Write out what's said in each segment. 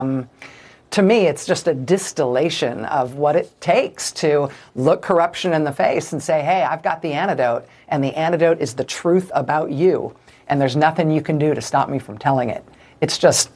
To me, it's just a distillation of what it takes to look corruption in the face and say, hey, I've got the antidote, and the antidote is the truth about you, and there's nothing you can do to stop me from telling it. It's just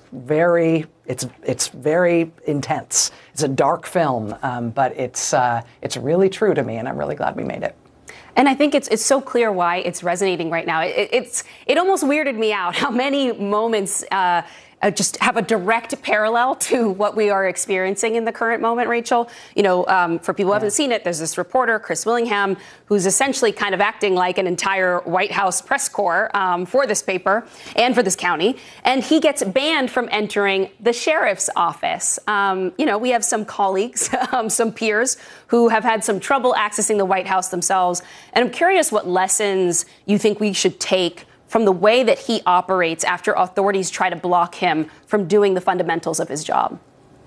it's very intense. It's a dark film, but it's really true to me, and I'm really glad we made it. And I think it's so clear why it's resonating right now. It almost weirded me out how many moments just have a direct parallel to what we are experiencing in the current moment, Rachel. You know, for people who haven't seen it, there's this reporter, Chris Willingham, who's essentially kind of acting like an entire White House press corps for this paper and for this county. And he gets banned from entering the sheriff's office. You know, we have some colleagues, some peers who have had some trouble accessing the White House themselves. And I'm curious what lessons you think we should take from the way that he operates after authorities try to block him from doing the fundamentals of his job.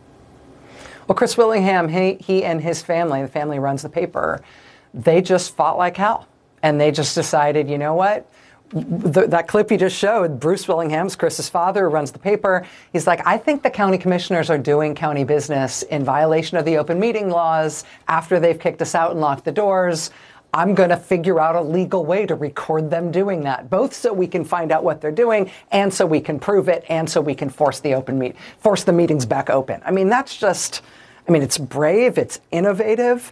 Well, Chris Willingham, he and his family, the family runs the paper, they just fought like hell. And they just decided, you know what? That clip you just showed, Bruce Willingham's, Chris's father, who runs the paper, he's like, I think the county commissioners are doing county business in violation of the open meeting laws after they've kicked us out and locked the doors. I'm going to figure out a legal way to record them doing that, both so we can find out what they're doing and so we can prove it and so we can force the meetings back open. I mean, that's just, I mean, it's brave, it's innovative,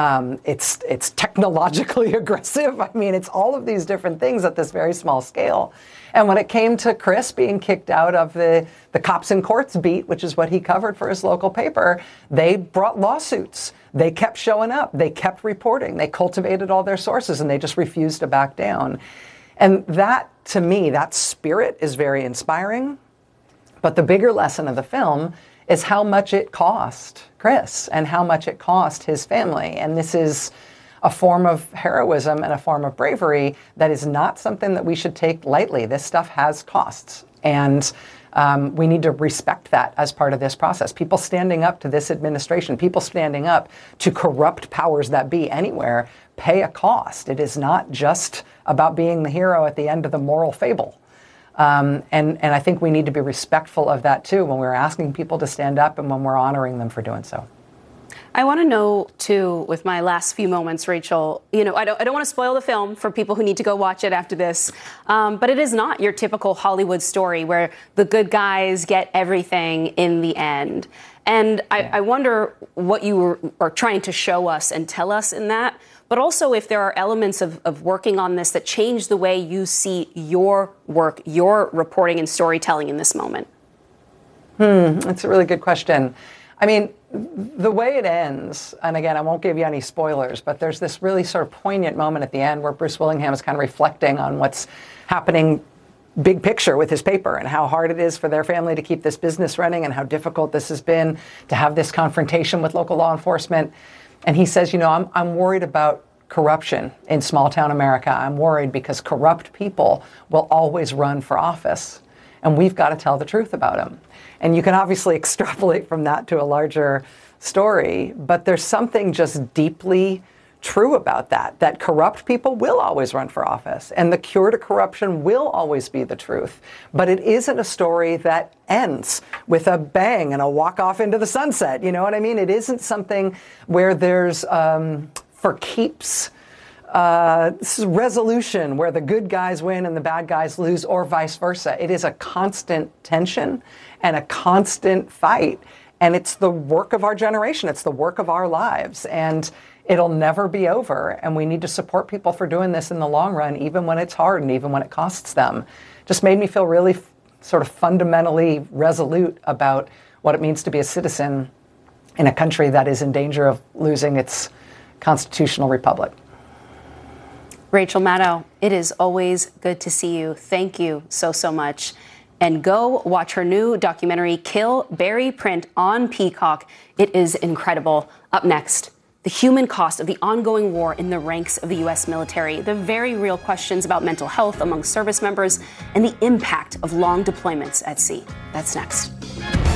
it's technologically aggressive. I mean, it's all of these different things at this very small scale. And when it came to Chris being kicked out of the Cops and Courts beat, which is what he covered for his local paper, they brought lawsuits. They kept showing up. They kept reporting. They cultivated all their sources, and they just refused to back down. And that, to me, that spirit is very inspiring. But the bigger lesson of the film is how much it cost Chris and how much it cost his family. And this is a form of heroism and a form of bravery that is not something that we should take lightly. This stuff has costs. And we need to respect that as part of this process. People standing up to this administration, people standing up to corrupt powers that be anywhere, pay a cost. It is not just about being the hero at the end of the moral fable. And I think we need to be respectful of that too when we're asking people to stand up and when we're honoring them for doing so. I want to know, too, with my last few moments, Rachel, you know, I don't want to spoil the film for people who need to go watch it after this, but it is not your typical Hollywood story where the good guys get everything in the end. And I wonder what you are trying to show us and tell us in that, but also if there are elements of working on this that change the way you see your work, your reporting and storytelling in this moment. That's a really good question. I mean, the way it ends, and again, I won't give you any spoilers, but there's this really sort of poignant moment at the end where Bruce Willingham is kind of reflecting on what's happening big picture with his paper and how hard it is for their family to keep this business running and how difficult this has been to have this confrontation with local law enforcement. And he says, you know, I'm worried about corruption in small town America. I'm worried because corrupt people will always run for office. And we've got to tell the truth about them. And you can obviously extrapolate from that to a larger story, but there's something just deeply true about that corrupt people will always run for office, and the cure to corruption will always be the truth. But it isn't a story that ends with a bang and a walk off into the sunset. You know what I mean? It isn't something where there's for keeps resolution where the good guys win and the bad guys lose, or vice versa. It is a constant tension and a constant fight. And it's the work of our generation. It's the work of our lives. And it'll never be over. And we need to support people for doing this in the long run, even when it's hard and even when it costs them. Just made me feel really sort of fundamentally resolute about what it means to be a citizen in a country that is in danger of losing its constitutional republic. Rachel Maddow, it is always good to see you. Thank you so, so much. And go watch her new documentary, Kill, Bury, Print, on Peacock. It is incredible. Up next, the human cost of the ongoing war in the ranks of the U.S. military, the very real questions about mental health among service members, and the impact of long deployments at sea. That's next.